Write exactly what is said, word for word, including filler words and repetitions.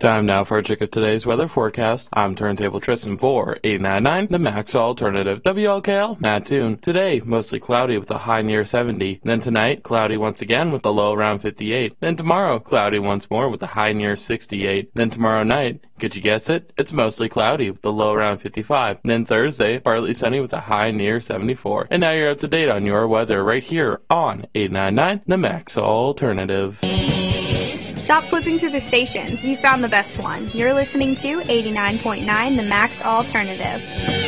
Time now for a check of today's weather forecast. I'm Turntable Tristan for eight ninety-nine, the Max Alternative. W L K L, Mattoon. Today, mostly cloudy with a high near seventy. Then tonight, cloudy once again with a low around fifty-eight. Then tomorrow, cloudy once more with a high near sixty-eight. Then tomorrow night, could you guess it? It's mostly cloudy with a low around fifty-five. Then Thursday, partly sunny with a high near seventy-four. And now you're up to date on your weather right here on eight ninety-nine, the Max Alternative. Stop flipping through the stations. You found the best one. You're listening to eighty-nine point nine, the Max Alternative.